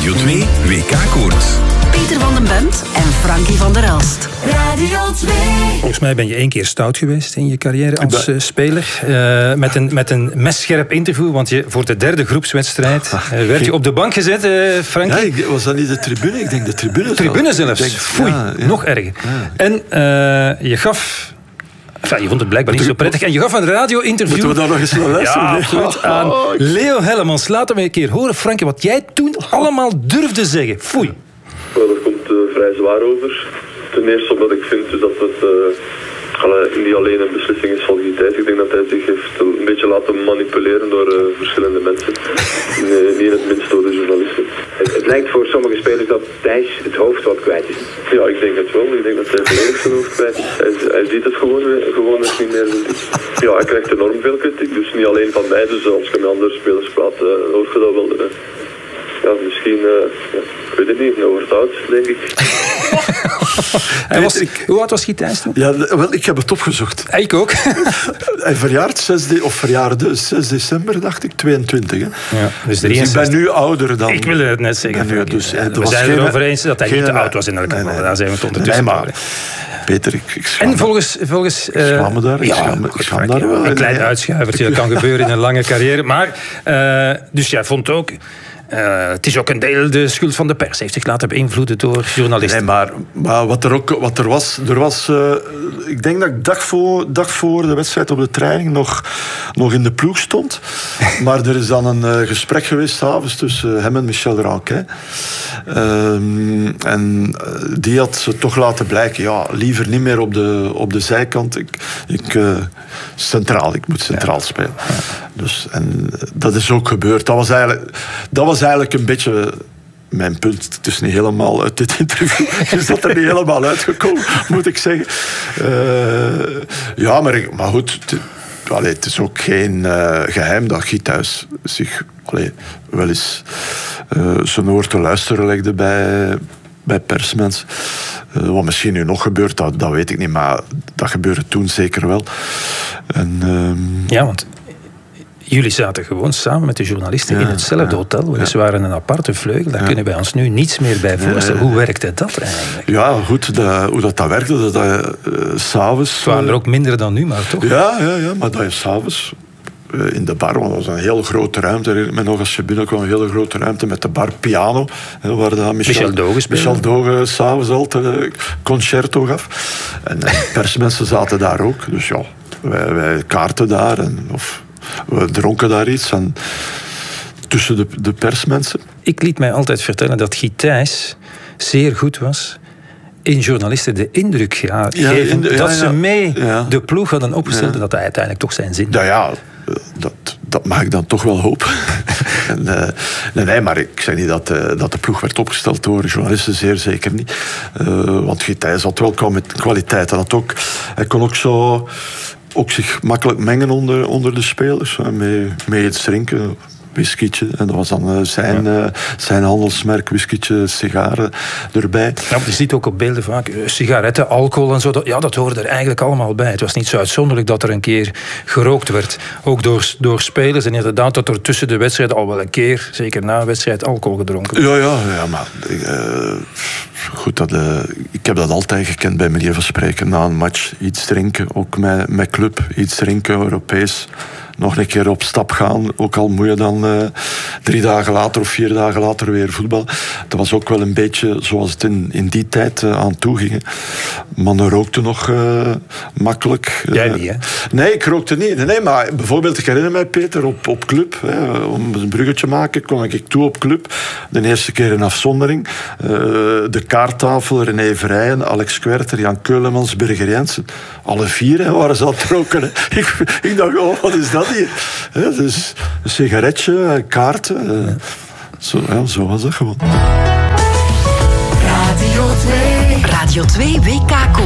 Radio 2 WK-koorts. Peter van den Bent en Frankie van der Elst. Radio 2. Volgens mij ben je 1 keer stout geweest in je carrière als speler. Met een messcherp interview, want voor de 3e groepswedstrijd werd je op de bank gezet, Frankie. Ja, was dat niet de tribune? Ik denk de tribune. Tribune zelfs. Foei, nog erger. Ja. En je gaf... Enfin, je vond het blijkbaar niet zo prettig. En je gaf een radio-interview... Moeten we daar nog eens naar luisteren? Ja, goed, aan Leo Hellemans. Laten we een keer horen, Frankie, wat jij toen allemaal durfde zeggen. Foei. Wel, dat komt vrij zwaar over. Ten eerste omdat ik vind dus dat het niet alleen een beslissing is van Gijs. Ik denk dat hij zich heeft een beetje laten manipuleren door verschillende mensen. Niet in het minst door de journalisten. Het lijkt voor sommige spelers dat Thijs het hoofd wat kwijt is. Ja, ik denk het wel. Ik denk dat hij volledig zijn hoofd kwijt is. Hij ziet het gewoon niet meer. Ja, hij krijgt enorm veel kritiek. Dus niet alleen van mij. Dus als je met andere spelers praat, hoor je dat wel. Ja, misschien, ik weet het niet, over het oud, denk ik. Hoe oud was Gijs toen? Ja, wel, ik heb het opgezocht. Ik ook. Hij verjaarde 6 december, dacht ik, 22. Hè. Ja, dus ik ben nu ouder dan... Ik wilde het net zeggen. Ja, dus, we zijn er erover eens dat hij niet te oud was in elk geval. Daar zijn we het ondertussen. Nee, maar Peter, ik schaam en volgens ik schaam me daar. Ik schaam daar wel. Een klein uitschuivertje, dat kan gebeuren in een lange carrière. Maar, dus jij vond ook... het is ook een deel de schuld van de pers. Heeft zich laten beïnvloeden door journalisten. Nee, maar wat er was... ik denk dat ik dag voor de wedstrijd op de training nog in de ploeg stond. Maar er is dan een gesprek geweest 's avonds tussen hem en Michel Ranquin. En die had ze toch laten blijken... Ja, liever niet meer op de zijkant. Ik moet centraal spelen. Dus, en dat is ook gebeurd. Dat was eigenlijk een beetje mijn punt. Het is niet helemaal uit dit interview. Is dat er niet helemaal uitgekomen, moet ik zeggen. Ja, maar goed... Het is ook geen geheim dat Gijs zich wel eens zijn oor te luisteren legde bij persmensen. Wat misschien nu nog gebeurt, dat weet ik niet. Maar dat gebeurde toen zeker wel. Ja, want... Jullie zaten gewoon samen met de journalisten in hetzelfde hotel. Weliswaar in een aparte vleugel. Daar kunnen wij ons nu niets meer bij voorstellen. Hoe werkte dat eigenlijk? Ja, goed. Hoe dat werkte, dat 's-avonds... Het waren er ook minder dan nu, maar toch? Ja, maar dat je 's avonds in de bar, want dat was een hele grote ruimte. Met nog als je binnenkwam, een hele grote ruimte met de bar piano. Waar dan Michel Doge 's avonds altijd een concerto gaf. En persmensen zaten daar ook. Dus ja, wij kaarten daar we dronken daar iets tussen de persmensen. Ik liet mij altijd vertellen dat Gijs zeer goed was in journalisten de indruk geven dat ze de ploeg hadden opgesteld en dat hij uiteindelijk toch zijn zin had. Ja, dat mag ik dan toch wel hopen. Nee, maar ik zeg niet dat de ploeg werd opgesteld door journalisten, zeer zeker niet. Want Gijs had wel kwaliteit. Hij kon ook zich makkelijk mengen onder de spelers. Mee iets drinken, whiskytje. En dat was dan zijn handelsmerk, whiskytje, sigaren erbij. Ja, je ziet ook op beelden vaak sigaretten, alcohol en zo. Dat hoorde er eigenlijk allemaal bij. Het was niet zo uitzonderlijk dat er een keer gerookt werd. Ook door spelers. En inderdaad dat er tussen de wedstrijden al wel een keer, zeker na een wedstrijd, alcohol gedronken werd. Ja, maar... Goed, ik heb dat altijd gekend bij manier van spreken. Na een match iets drinken, ook met club. Iets drinken, Europees. Nog een keer op stap gaan. Ook al moet je dan 3 dagen later of 4 dagen later weer voetbal. Dat was ook wel een beetje zoals het in die tijd aan toe ging. Mannen rookten nog makkelijk. Jij niet, hè? Nee, ik rookte niet. Nee, maar bijvoorbeeld, ik herinner mij, Peter, op club. Om een bruggetje te maken, kwam ik toe op club. De eerste keer in afzondering. De kaarttafel, René Vrijen, Alex Kwerter, Jan Keulemans, Birger Jensen. Alle 4 waren ze aan het roken. Ik dacht, wat is dat hier? Dus een sigaretje, kaarten. Zo was dat gewoon. Radio 2 WK-koorts.